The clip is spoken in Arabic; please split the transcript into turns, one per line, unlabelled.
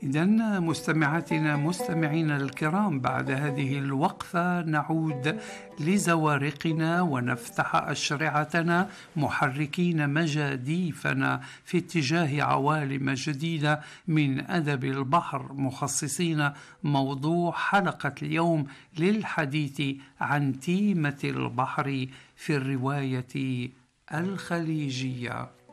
إذن مستمعاتنا مستمعينا الكرام، بعد هذه الوقفة نعود لزوارقنا ونفتح أشرعتنا محركين مجاديفنا في اتجاه عوالم جديدة من أدب البحر، مخصصين موضوع حلقة اليوم للحديث عن تيمة البحر في الرواية الخليجية.